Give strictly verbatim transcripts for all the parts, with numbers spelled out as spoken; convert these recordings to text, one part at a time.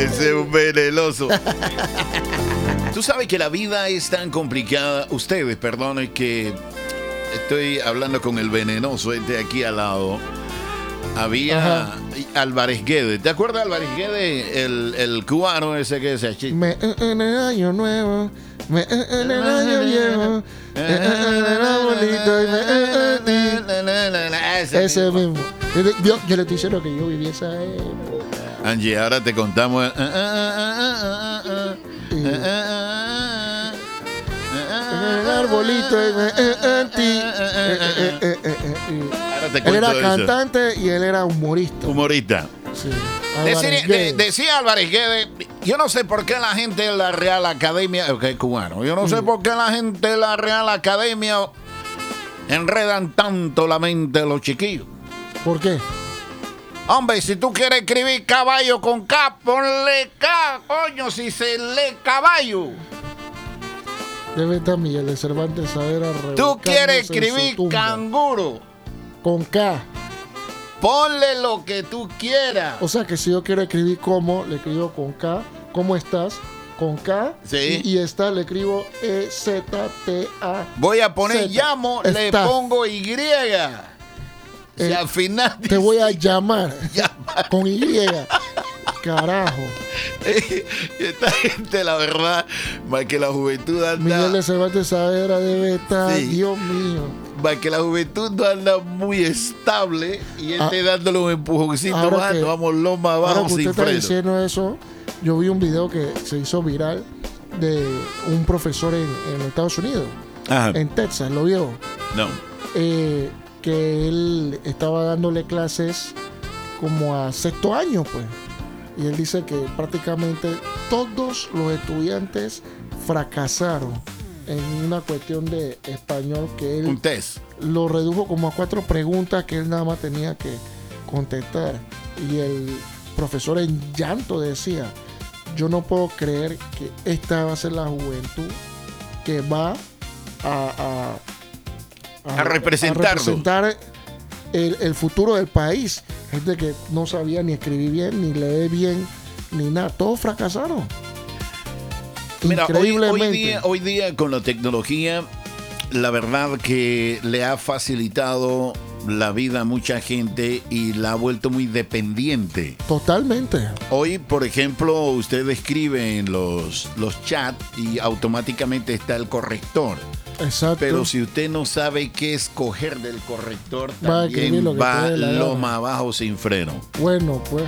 Ese es un venenoso. Tú sabes que la vida es tan complicada. Ustedes, perdonen que estoy hablando con el venenoso este aquí al lado. Había Ajá. Álvarez Guede. ¿Te acuerdas de Álvarez Guede? El, el cubano ese que se achita. Me en el año nuevo, me en el año viejo, me en el arbolito y me ese mismo. Yo, yo le estoy diciendo que yo viví esa época. Angie, ahora te contamos. El arbolito y me en ti. Él era eso. Cantante y él era humorista. Humorista. Sí. Decía, de, decía Álvarez Guede, yo no sé por qué la gente de la Real Academia, okay, cubano, yo no sé mm. por qué la gente de la Real Academia enredan tanto la mente de los chiquillos. ¿Por qué? Hombre, si tú quieres escribir caballo con K, ponle K, coño, si se lee caballo. Debe estar Miguel de Cervantes Saavedra. Tú quieres escribir canguro con K. Ponle lo que tú quieras. O sea que si yo quiero escribir como, le escribo con K. ¿Cómo estás? Con K. Sí. Y, y está, le escribo E Z T A. Voy a poner Z. Llamo, está. Le pongo Y. Eh, si al final te voy a llamar. Llama. Con Y. Carajo. Esta gente, la verdad, más que la juventud anda. Miguel de Cervantes Saavedra debe estar, sí. Dios mío. Más que la juventud no anda muy estable y esté ah, dándole un empujoncito más, que, vamos lo más abajo ahora que sin usted freno. Está diciendo eso, yo vi un video que se hizo viral de un profesor en, en Estados Unidos, Ajá. en Texas, ¿lo vio? No. Eh, que él estaba dándole clases como a sexto año, pues. Y él dice que prácticamente todos los estudiantes fracasaron en una cuestión de español que él un test lo redujo como a cuatro preguntas que él nada más tenía que contestar. Y el profesor en llanto decía, yo no puedo creer que esta va a ser la juventud que va a, a, a, a representarlo. A representar el, el futuro del país. Gente que no sabía ni escribir bien, ni leer bien, ni nada. Todos fracasaron. Mira, hoy, hoy, día, hoy día con la tecnología, la verdad que le ha facilitado la vida a mucha gente y la ha vuelto muy dependiente. Totalmente. Hoy, por ejemplo, usted escribe en los, los chats y automáticamente está el corrector. Exacto. Pero si usted no sabe qué escoger del corrector, también va, va loma abajo sin freno. Bueno, pues.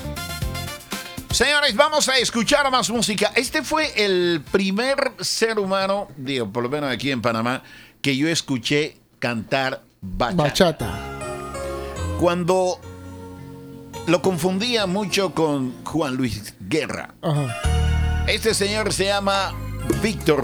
Señores, vamos a escuchar más música. Este fue el primer ser humano, digo, por lo menos aquí en Panamá, que yo escuché cantar bachata. Bachata. Cuando lo confundía mucho con Juan Luis Guerra. Ajá. Este señor se llama Víctor